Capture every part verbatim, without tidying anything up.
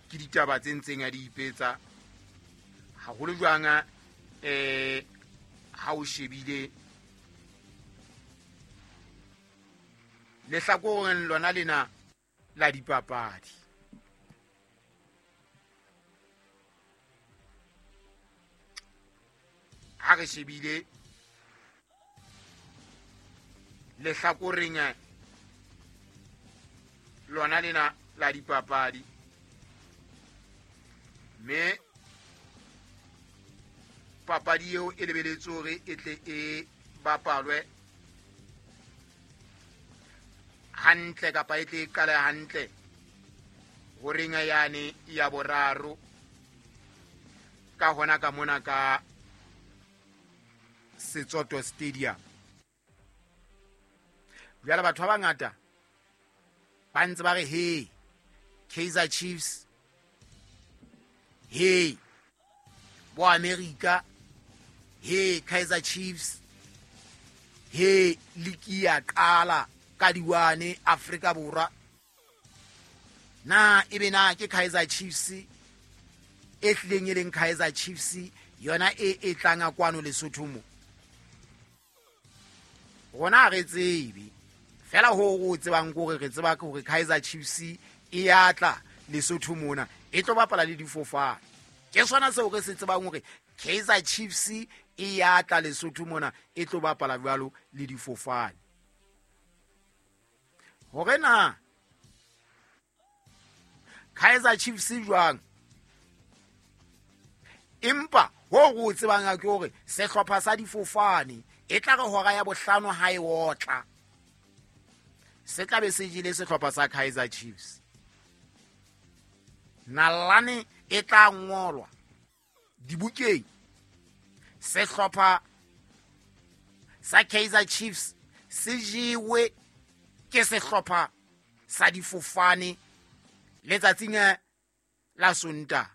ke ditaba tse ntseng a di ipetsa haholo jwang eh ha o shebile lehlakoreng lona lena la dipapadi. Ha re shebile lehlakoreng lona lena la dipapadi, me papadi eo e lebeletswe hore e tle e bapalwe hantle kapa e tle e qale hantle ho ringa yane ya boraro ka hona ka mona ka Setsoto Stadium. Jwale batho ba bangata ba ntse ba re hey Kaizer Chiefs, hey bo America, hey Kaizer Chiefs, hey likia kala ka diwane Afrika Borwa. Na ebe na ke Kaizer Chiefs e tlileng e leng Kaizer Chiefs yona e e tlanga kwano Lesotho mo? Rona re tsebe fela ho go tsebang gore re tseba ke gore Kaizer Chiefs e yatla Lesotho mona e tlo bapala le difofane. Ke sona se o se tsebang gore Kaizer Chiefs e yatla Lesotho mona e tlo bapala jwalo le difofane. Hore na Kaizer Chiefs jwang empa ho go tsebang ke gore sehlopha sa difofane e tla re hora ya bohlano ha e otla se tla be se jile sehlopha sa Kaizer Chiefs. Nalane e tla ngolwa dibukeng sehlopha sa Kaizer Chiefs se jiwe ke sehlopha sa difofane letsatsing la Sontaha.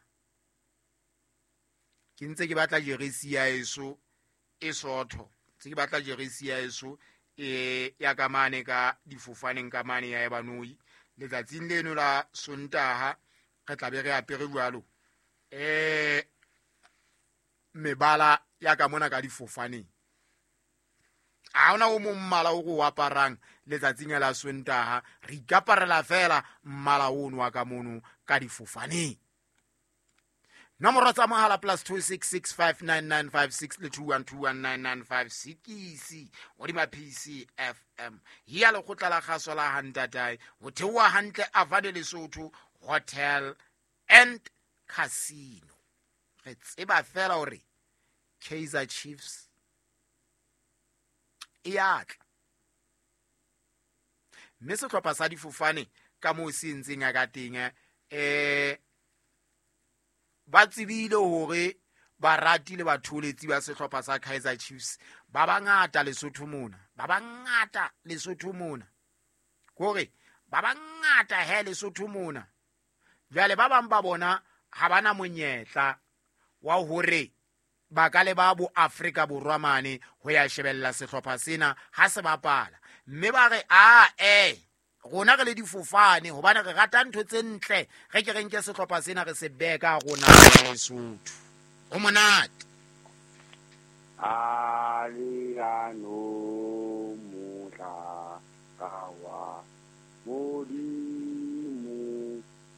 Ke ntse ke batla jeresi ya eso e sotho, tse ke batla jeresi ya eso e ya kamane ka difofaneng kamane ya Ebanoi letsatsing leno la Sontaha. Re tla be re apere jwalo eh mebala ya ka mona ka difofaneng. A ona o mo mmala o go aparang letsatsing la Sontaha, re ikaparela fela mmala ono wa ka mono ka difofaneng. Nomoro tsa mohala plus two six six five nine nine five six le two one two one nine nine five six o di ma P C F M. Hia le khotla la khaso la hantatai ho thewa hantle Avane Lesotho Hotel and Casino. Re tseba fela hore Kaizer Chiefs e yatla. Mme sehlopha sa difofane ka mo se ntseng a ka teng eh ba tsebile hore ba ratile batholetsi ba sehlopha sa Kaizer Chiefs ba bangata Lesotho mona, ba bangata Lesotho mona gore ba bangata he Lesotho mona. Jwale ba bang ba bona ha bana monyetla wa hore ba ka le ba bo Afrika Borwa mane ho ya shebella sehlopha sena ha se bapala. Mme ba re a eh rona re le difofane hobane re rata ntho tse ntle, re ke re nke sehlopha sena re se beka rona Lesotho. O monate ali ano mutla kawa modimu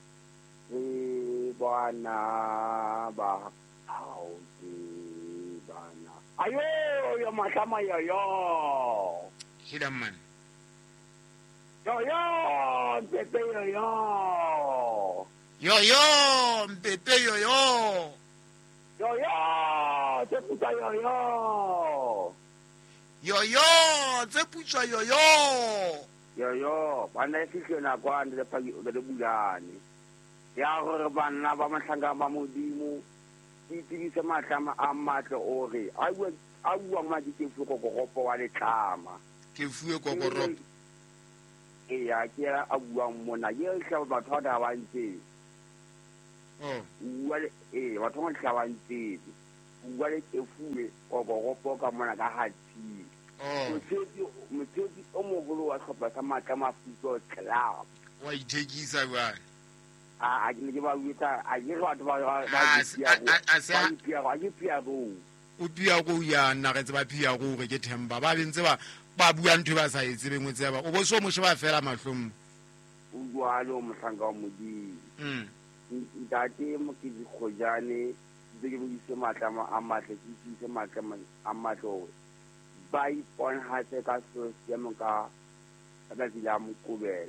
e bana ba hauti bana ayo yo mahlama yo yo Hidaman yo yo pepe yo yo yo yo mpepe yo yo yo yo te puta yo yo yo yo tse putswa yo yo yo yo bana fihle na kwa ndle pa le bulane ya gore bana ba mahlanga ba modimo itibise mahlama a matle ore a bua a bua ma di ke fuko gogopo wa letlama ke fuwe kokoropo e ya ke a bua mona ye hla batho ba ba ntse oh wale e batho ba hla ba ntse wale ke fuwe gogopo ka mona ka hati oh motsebi motsebi o mogolo wa tlhopha sa matla mafuto club wa itekisa bana a ke ne ke ba wetsa a ke re batho ba ba Ah, se- a- a- a se- ba pia go a ke pia go o pia go ya nna ge tse ba pia go ge ke themba ba bentse ba ba bua ntho e ba sa e tsebeng o tseba o bo so mo sheba fela mahlong o bua lo motlhanka wa modimo mm ntate mo ke dikgojane tse ke bodise matlama a matle ke itse matlama a matle ba iponahatse ka seo seemo ka ka tsela ya mokobelo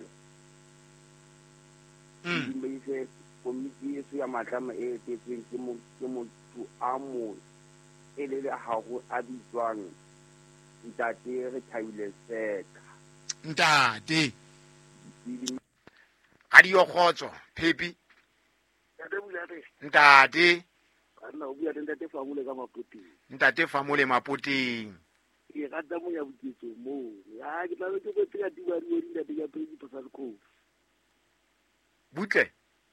mm mme ise komiti yeso ya matlama e etsetsweng ke mo ke motho a mo e le le hago a bitswang ntate re thabile seka ntate ga di yo kgotso phepi ntate bulare ntate kana o bua ntate fa mole ka mapoteng ntate fa mo le mapoteng ke ga tsa mo ya buketso mo ya ke tla be ke go tsaya diwari o dinda ya principal ko butle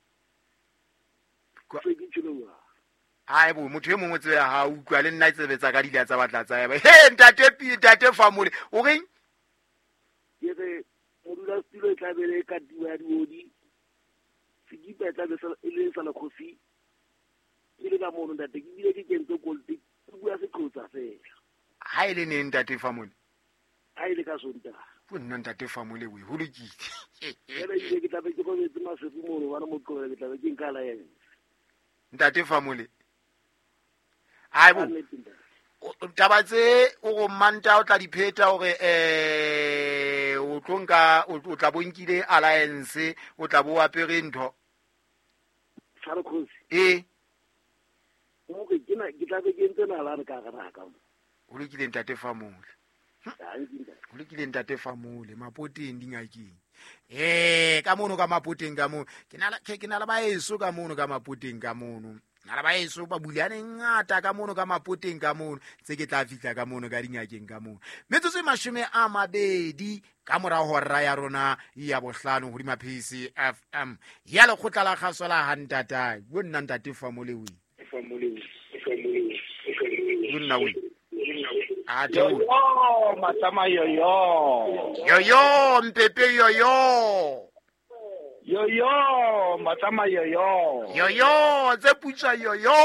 go ke tsholo ai bo motho e mongwe tsebe ha utlwa le nna tsebetsa ka dile tsa batla tsa ba he ntate pi ntate fa mo le o reng ke re mo dula stilo e tla bele ka diwari o di sikipa tla be e le sala coffee ke le ka mo ntate ke bile ke kentse gold ke bua se khotsa fela ha ile ne ntate fa mo le a ile ka sonta go nna ntate fa mo le we ho lokile ere ile ke tla be ke go metsi masefu mo no bana mo tlogela ke tla be ke nkala yena ntate fa mo le ai bo taba tse o go manta o tla dipheta gore eh o tlonka o tla bonkile alliance o tla bo apere ntho sala khosi e mo ke kena ke tla be ke ntse na la re ka ga ka mo o lokile ntate fa mo le ha ntinda o lokile ntate fa mo le mapoteng dingakeng eh ka mono ka mapoteng ka mo ke na ke ke na la baeso ka mono ka mapoteng ka mono na la baeso ba buliane ngata ka mono ka mapoteng ka mono tse ke tla fitla ka mono ka dingakeng ka mono metsotso e mashome a mabedi ka mora hora ya rona ya bohlano ho di maphisi F M ya le khotla la khaso la hantata go nna ntate fa mo le we fa mo le fa mo le go nna we a te mo oh matama yo yo yo yo mpepe yo yo yo yo matama yo yo yo yo tse putsa yo yo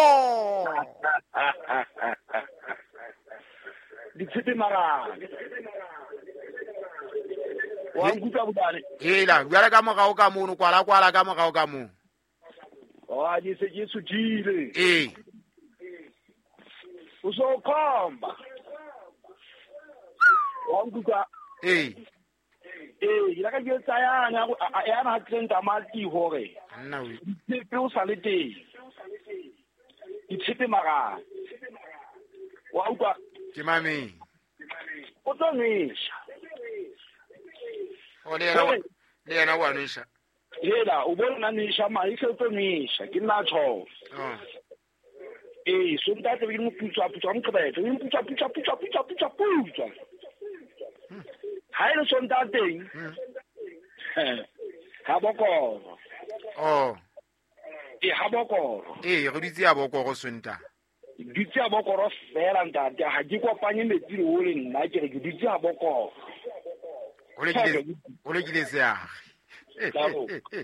di tsete mara wa nkuta budane hela bjala ka mogao ka mono kwala kwala ka mogao ka mono wa di se ke sutile eh uzokhomba wa nkuta eh eh ila ka ke tsaya nya ya na tsenta mati hore nna we pe o sa le teng di tsete mara wa utlwa ke mame o tlo nesha o le yena wa- le yena wa nesha yela o bona nesha ma ise o tlo nesha ke nna tsho oh eh so ntate ke mo putsa putsa mo kebetse mo putsa putsa putsa putsa putsa putsa ha ile so ntate mm. ha bokoro oh e ha bokoro eh go ditse ya boko go sonta ditse a bokoro fela ntate ha ke kopanye metsi le o le nna ke re ke ditse a bokoro o le kile o le kile se ya Bravo.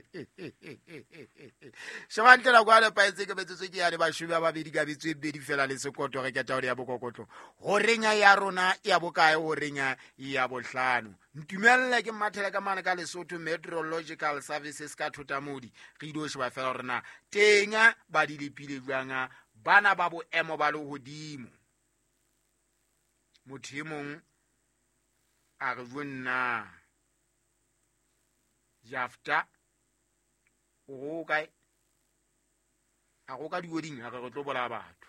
shebantlela kwa le paetse ke betsetse ke ya le bashubi ba babedi ka bitswe bedi fela le sekoto re keta hore ya bokokotlo ho renya ya rona ya bokae ho renya ya bohlano ntumelle ke mathela ka mane ka Lesotho Meteorological Services ka thotamodi re ilo sheba fela hore na tenga ba di lepile jwanga bana ba boemo ba le hodimo motho e mong a re bonna jafta o go kae a go ka dioding a re tlo bola batho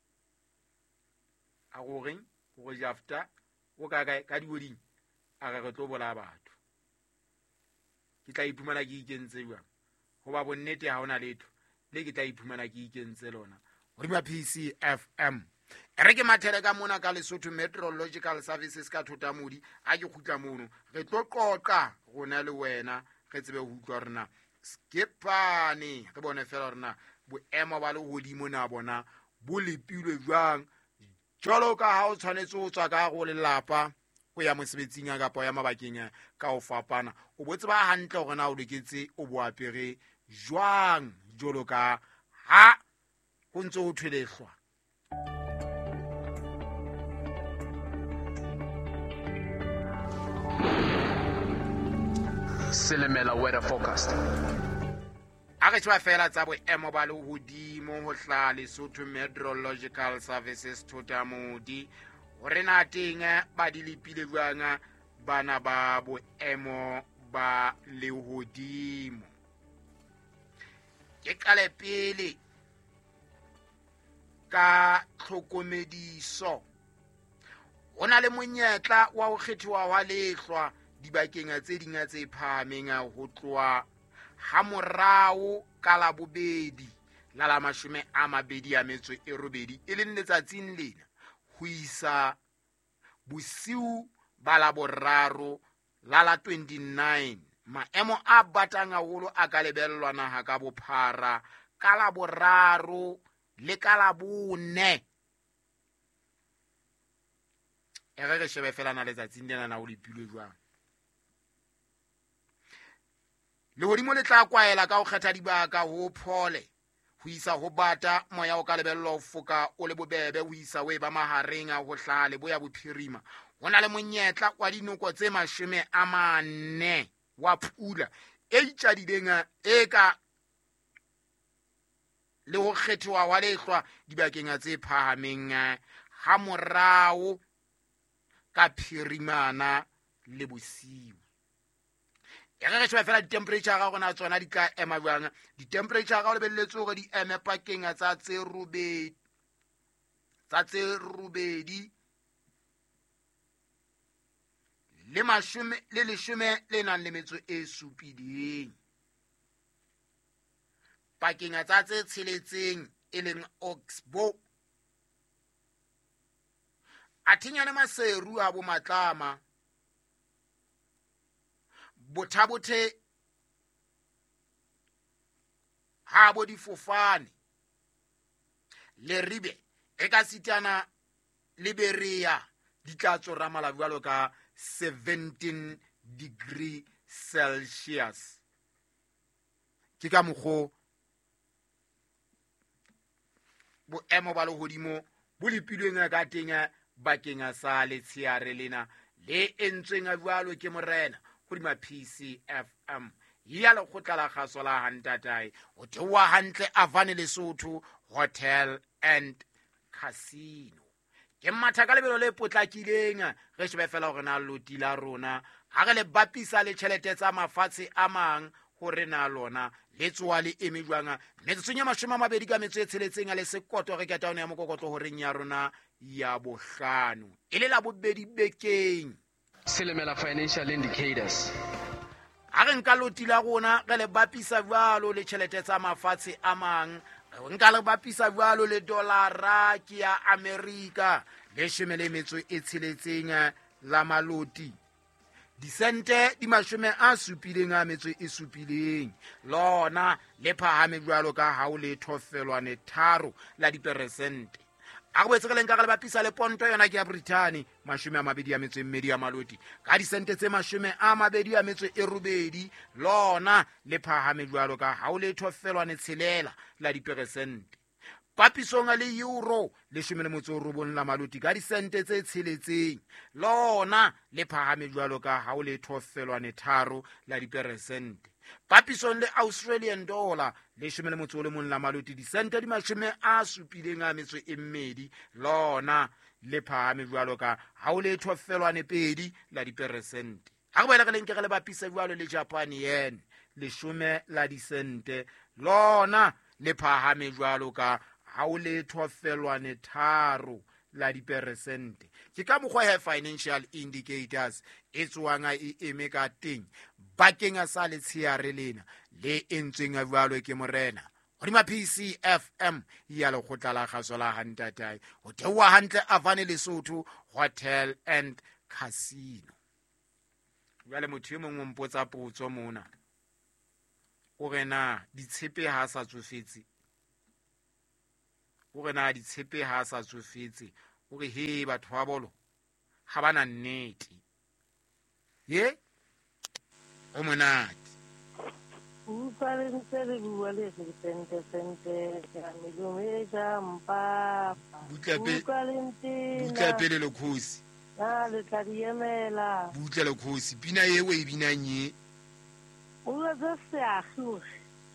a go reng go jafta o ka kae ka dioding a re tlo bola batho ke tla iphumana ke ikentse jwang go ba bonnete ha ona letho le ke tla iphumana ke ikentse lona go di P C F M re ke mathele ka mona ka Lesotho Meteorological Services ka thotamodi a ke khutla mono re tlo qoqa rona le wena re tsebe ho utlwa rena skepane re bone fela rena boemo ba le hodimo na bona bo lepilwe jwang jalo ka ha o tshwanetse o tswa ka go lelapa o ya mosebetsing ka po ya mabakeng ka o fapana o botse ba hantle gore na o leketse o bo apere jwang jolo ka ha ho ntse ho thwelehlwa. Selemela weather forecast. A re tshwa fela tsa boemo ba lehodimo ho hla Lesotho Meteorological Services Thotamodi hore na teng ba di lepile jwang bana ba boemo ba lehodimo. Ke qale pele ka tlhokomediso. Hona le monyetla wa ho kgethiwa wa lehlwa dibakeng tse ding tse phahameng ho tloha ha morao ka la bobedi la la mashome a mabedi a metso e robedi e leng letsatsing lena ho isa bosiu ba la boraro la la twenty-nine. Maemo a batang haholo a ka lebellwa naha ka bophara ka la boraro le ka la bone. E re re shebe fela na letsatsing lena na ho lepilwe jwang. Lehodimo le tla kwaela ka ho kgetha dibaka ho phole ho isa ho bata moya o ka lebellwa ho foka o le bobebe ho isa we ba mahareng ho hlaha le boya bophirima. Hona le monyetla wa dinoko tse mashome a mane wa pula e itjadileng e ka le ho kgethiwa wa lehlwa dibakeng tse phahameng ha morao ka phirimana le bosiu. Ya re shwa fela di-temperature ga gona tsona di ka ema jwang. Di-temperature ga o lebelletse hore di eme pakeng tsa tse robedi tsa tse robedi le mashome le leshome le nang le metso e supileng. Pakeng tsa tse tsheletseng e leng Oxbow, Athinyane Maseru ha bo Matlama, Bothabothe ha bo Difofane, Leribe e ka sitana Liberia di tla tsora malabjalo ka seventeen degree Celsius. Ke ka mokgo boemo ba lehodimo bo lepilweng ka teng bakeng sa letsheare lena le entsweng a jwalo ke morena hodima P C F M ya lekgotla la kgaso la Hantatai ho thewa hantle Avane Lesotho Hotel and Casino. Ke matha ka lebelo le potlakileng re shebe fela hore na loti la rona ha re le bapisa le tjhelete tsa mafatshe a mang hore na lona le tsoa le eme jwang metsotso ya mashome a mabedi ka metso e tsheletseng a le sekoto re ke taone ya mokokotlo hore nya rona ya bohlano e le la bobedi bekeng. Selemela financial indicators. Ha re nka loti la rona re le bapisa jwalo le tjhelete tsa mafatshe a mang, re nka le bapisa jwalo le dolara ke ya America le shome le metso e tsheletseng la maloti. Disente di mashome a supileng a metso e supileng lona le phahame jwalo ka ha o le thofelwane tharo la diperesente. A go betse ka lenka ga le bapisa le ponto yona ke ya Britain mashome a mabedi a metso e mmedi ya maloti ka disente tse mashome a mabedi a metso e robedi lona le phahame jwalo ka ha o le thofelwane tshelela la diperesente. Papisong le euro le shome le motso robong la maloti ka disente tse tsheletseng lona le phahame jwalo ka ha o le thofelwane tharo la diperesente. Papisong le Australian dollar le shome le motso le mong la maloti disente di mashome a supileng a metso e mmedi lona le phahame jwalo ka ha o le thofelwane pedi la diperesente. Ha go bela ka lenke le bapisa jwalo le Japan yen le shome la disente lona le phahame jwalo ka ha o le thofelwane tharo la diperesente. Ke ka mokgwa ya financial indicators e tswang e eme ka teng bakeng sa letsheare lena le entsweng a jwalo ke morena hodima P C F M ya lekgotla la kgaso la Hantatai ho thewa hantle Avane Lesotho Hotel and Casino. Jwale motho e mongwe mpotsa potso mona o re na ditshepe ha sa tsofetse o re na ditshepe ha sa tsofetse o re he batho ba bolo ha bana nnete ye o monate utlwa le ntse le bua le se sente-sente ka medumo e ja mpapa. Utlwa le ntena. Butla pele le khosi. Na le tla di emela. Butla le khosi. Pina ewe e binang ye. O tla se agure.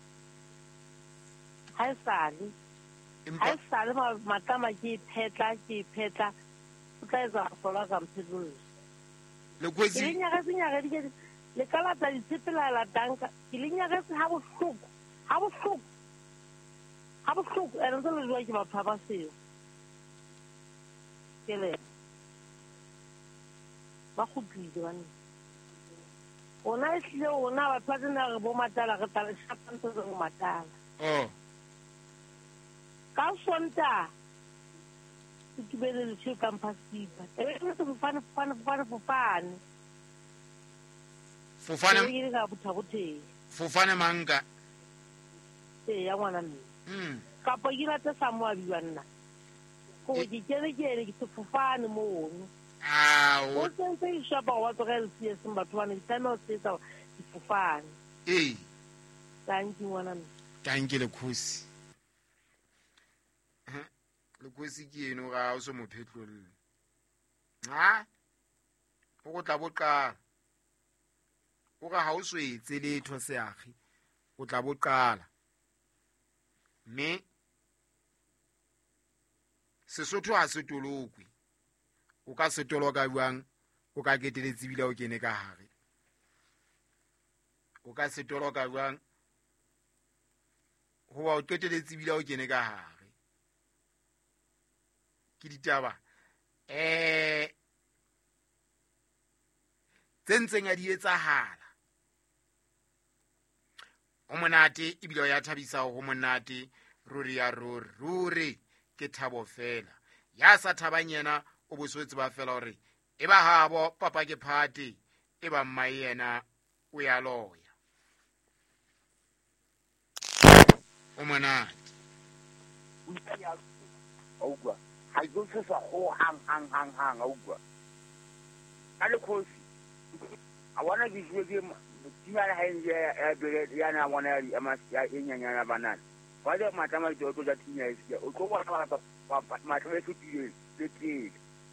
Ha e sale. Ha e sale matama ke phetla ke phetla. O tla etsa go fola ka mphetolo. Le khosi. Ke nya ga tsenya ga di le kala tsa ditsepela la tanka ke le nya ga se ha bohloko ha bohloko ha bohloko ene tse le jwa ke ba phaba seo ke le ba go tlile bana ona isile ona ba tsena re bo matala re tla shapantse go matala oh ka sonta ke be le tshwe campus sipa e re se fofane fofane fofane fofane Fofana ke ga bothabothe Fofana manga e ya ngwana mme mm ka pa ke rata sa mo a biwanna go ke kere kere ke fofane mo no ah o tsentse e shapa wa tsogela se se batho bana ditano tse tsa difofane eh thank you ngwana mme thank you le khosi le khosi ke eno ga o se mo phetlolle ha o go tla boqa o ga ha o swetse letho seagi o tla boqala mme Sesotho ha se tolokwe o ka se toloka buang o ka keteletse bila o kene ka hare o ka se toloka buang ho wa o keteletse bila o kene ka hare ke ditaba eh tsentseng a di etsahala o monate e bile ya thabisa ho monate ruri ya ruri ruri ke thabo fela ya sa thabang yena o boswetse ba fela hore e ba habo papa ke phate e ba mmai yena o ya loya o monate augwa ha go se sa ho hang hang hang hang augwa ka le khosi a wana di jwe ke dimana ha nje ya bele yana wana ya ma ya enyanyana banana wa le matama di to ja tinya isi o ko wa ba ba matama se di le tile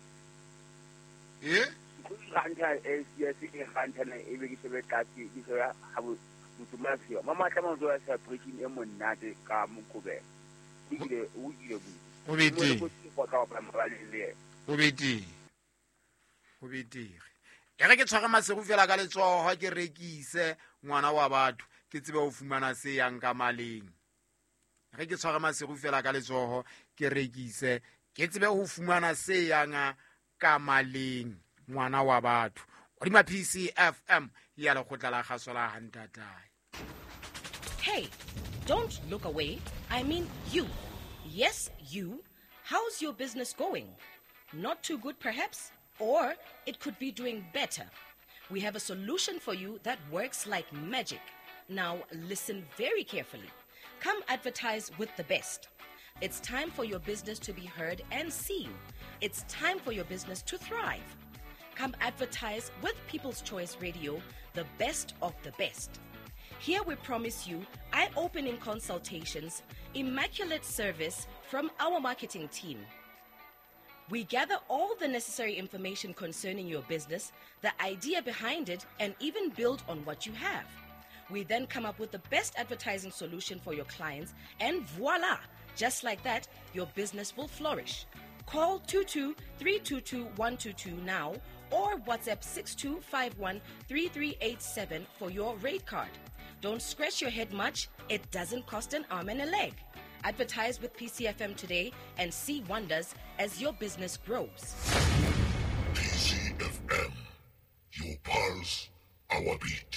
eh ko ranta esi esi e ranta na e be ke sebe tati di so ya ha bo mutumasi mama tama zo ya sa breaking e monate ka mokobe ile o ile bu o beti ko ka ba mbalele o beti o beti e re ke tshwara masego fela ka letsoho ke rekise ngwana wa batho ke tsebe o fumana se yang ka maleng re ke tshwara masego fela ka letsoho ke rekise ke tsebe ho fumana se yang ka maleng ngwana wa batho o di ma P C F M ya le khotla la gasola hantatai. Hey, don't look away. I mean you. Yes, you. How's your business going? Not too good, perhaps? Or it could be doing better. We have a solution for you that works like magic. Now, listen very carefully. Come advertise with the best. It's time for your business to be heard and seen. It's time for your business to thrive. Come advertise with People's Choice Radio, the best of the best. Here we promise you eye-opening consultations, immaculate service from our marketing team. We gather all the necessary information concerning your business, the idea behind it, and even build on what you have. We then come up with the best advertising solution for your clients, and voila! Just like that, your business will flourish. Call two two three two two one two two now or WhatsApp six two five one three three eight seven for your rate card. Don't scratch your head much. It doesn't cost an arm and a leg. Advertise with P C F M today and see wonders as your business grows. P C F M, your pulse, our beat.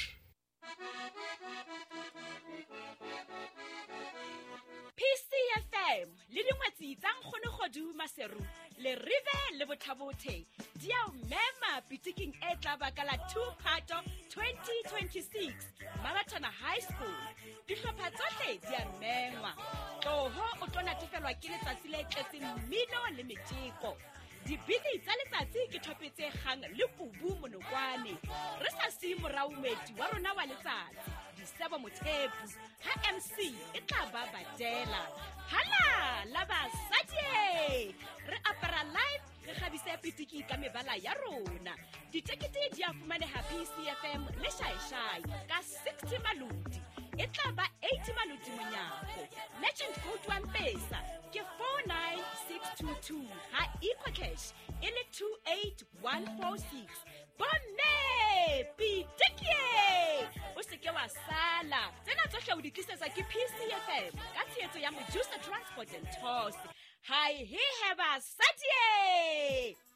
P C F M, le dingwetsi tsa nkgone godu maseru, le rive le botlhabothe, di a mema pitiking e tla baka la two Phato twenty twenty-six, Marathon High School. Dihlopha tsohle di a mema. Toho o tlo natefelwa ke letsatsi le tletseng mmino le meteko. Dibini tsa letsatsi ke thopetse gang le pubu monokwane. Re sa si moraumeti wa rona wa letsatsi. Disebo Motepu, ha M C e tla ba Badela. Hala la basadi re apara live re kgabise pitiki ka mebala ya rona. Ditekete di a fumaneha P C F M le Shaishai ka sixty maludi. E tla ba eighty maludi monyako. Legend code wa Mpesa ke four nine six two two. Ha Equa Cash e le two eight one four six. Bonne pitiki o se ke wa sala. Tsena tsohle o di tlisetsa ke P C F M ka tshehetso ya Medusa Transport and Tours. Hi, he have a Saturday.